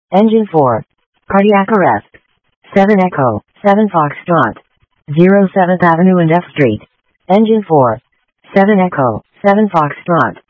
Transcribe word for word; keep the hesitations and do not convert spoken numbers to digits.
Engine four. Cardiac arrest. seven Echo, seven Foxtrot. zero seventh Avenue and F Street. Engine four. seven Echo, seven Foxtrot.